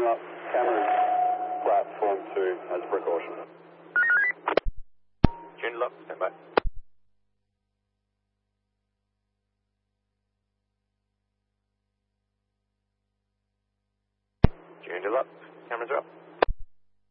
up. Cameras platform 2 as a precaution. Tuned up, stand by. Tuned up, cameras are up.